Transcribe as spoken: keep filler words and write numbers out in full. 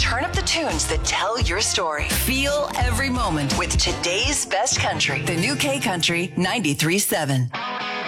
turn up the tunes that tell your story. Feel every moment with today's best country. The new K Country ninety-three point seven.